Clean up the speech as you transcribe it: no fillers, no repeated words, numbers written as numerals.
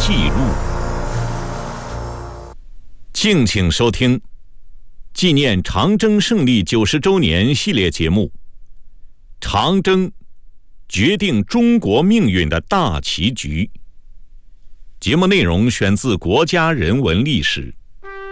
记录。敬请收听纪念长征胜利90周年系列节目《长征决定中国命运的大棋局》。节目内容选自国家人文历史。